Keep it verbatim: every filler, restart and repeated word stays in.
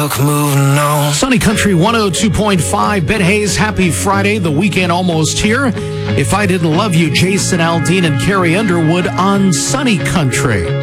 fuck moving on. Sunny Country one oh two point five. Ben Hayes, happy Friday. The weekend almost here. If I Didn't Love You, Jason Aldean and Carrie Underwood on Sunny Country.